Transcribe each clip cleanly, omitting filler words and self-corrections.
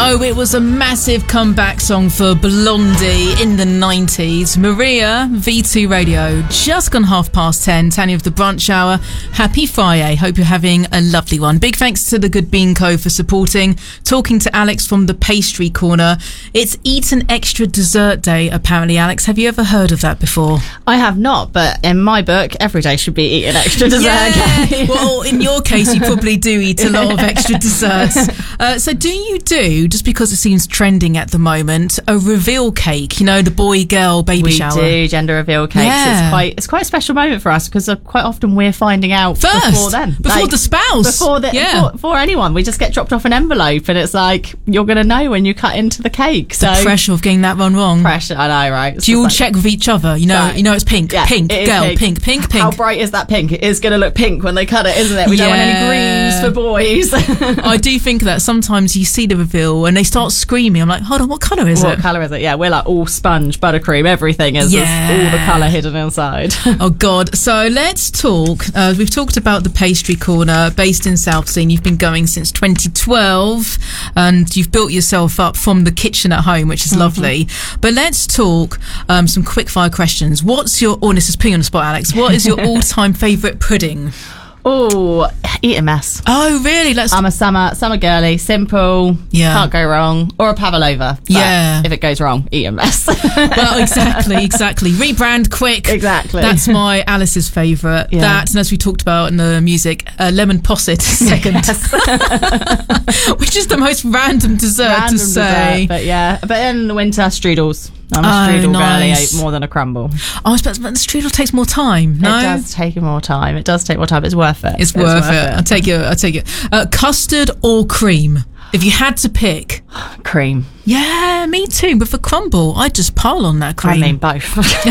Oh, it was a massive comeback song for Blondie in the 90s. Maria, V2 Radio, just gone 10:30. Tanya of the Brunch Hour. Happy Friday. Hope you're having a lovely one. Big thanks to the Good Bean Co. for supporting. Talking to Alex from the Pastry Corner. It's Eat an Extra Dessert Day, apparently, Alex. Have you ever heard of that before? I have not, but in my book, every day should be Eat an Extra Dessert Day. Well, in your case, you probably do eat a lot of extra desserts. So do you just because it seems trending at the moment, a reveal cake, you know, the boy-girl baby shower? We do gender reveal cakes. Yeah. It's quite a special moment for us because quite often we're finding out first, before then. Before the spouse. Before anyone. We just get dropped off an envelope and it's like, you're going to know when you cut into the cake. So the pressure of getting that one wrong. Pressure, I know, right? Do you all check with each other? You know it's pink, yeah, pink, girl, pink. How bright is that pink? It is going to look pink when they cut it, isn't it? We don't want any greens for boys. I do think that sometimes you see the reveal and they start screaming. I'm like, hold on, what colour is it? What colour is it? Yeah, we're like all sponge, buttercream, everything is all the colour hidden inside. Oh God. So let's talk. We've talked about the Pastry Corner based in Southsea. You've been going since 2012 and you've built yourself up from the kitchen at home, which is lovely. But let's talk some quick fire questions. This is putting you on the spot, Alex. What is your all-time favourite pudding? Oh, eat a mess. Oh, really? I'm a summer girly. Simple. Yeah. Can't go wrong. Or a pavlova. Yeah. If it goes wrong, eat a mess. Well, exactly. Rebrand quick. Exactly. That's my Alice's favourite. Yeah. That, and as we talked about in the music, lemon posset second. Which is the most random dessert to say. But yeah. But in the winter, strudels. I'm a strudel girly, ate more than a crumble. Oh, but the strudel takes more time, no? It does take more time. It's worth it. It's worth it. I'll take it. Custard or cream? If you had to pick. Cream. Yeah, me too. But for crumble, I'd just pile on that cream. I mean, both.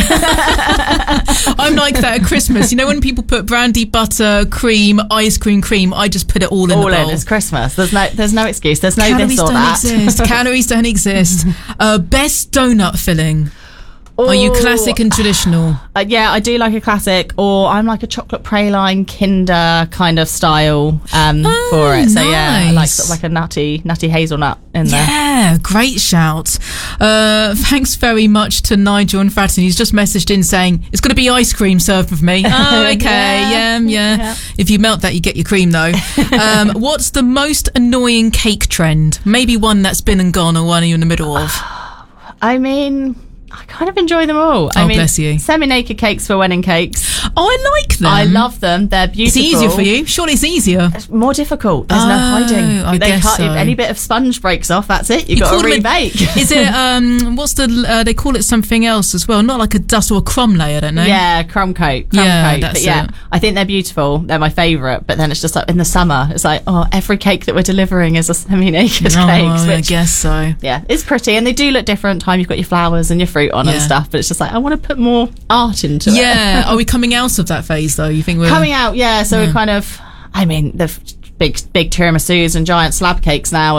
I'm like that at Christmas. You know when people put brandy, butter, cream, ice cream, I just put it all in the bowl. It's Christmas. There's no excuse. There's no Calories this or don't that. Exist. Calories don't exist. Best donut filling. Are you classic and traditional? Yeah, I do like a classic, or I'm like a chocolate praline Kinder kind of style for it. So yeah, I like sort of like a nutty hazelnut in there. Yeah, great shout. Thanks very much to Nigel and Fatton. He's just messaged in saying it's going to be ice cream served with me. Oh, okay, yeah. If you melt that, you get your cream though. What's the most annoying cake trend? Maybe one that's been and gone, or one you're in the middle of. I mean, I kind of enjoy them all. Oh, bless you. Semi-naked cakes for wedding cakes. Oh, I like them. I love them. They're beautiful. It's easier for you. Surely it's easier. It's more difficult. There's no hiding. I guess so. If any bit of sponge breaks off, that's it. You've got to rebake. Is it, what's they call it something else as well. Not like a dust or a crumb layer, I don't know. Yeah, crumb coat. That's it. I think they're beautiful. They're my favourite. But then it's just like in the summer, it's like, every cake that we're delivering is a semi-naked cake. I guess so. Yeah, it's pretty. And they do look different. You've got your flowers and your fruit on and stuff. But it's just like, I want to put more art into it. Yeah. Are we coming out of that phase though? You think we're coming out? Yeah. So we're kind of, the big tiramisus and giant slab cakes now